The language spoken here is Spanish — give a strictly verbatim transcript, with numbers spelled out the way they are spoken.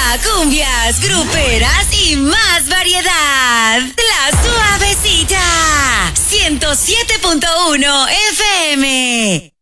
cumbias, gruperas y más variedad. La Suavecita, ciento siete punto uno F M.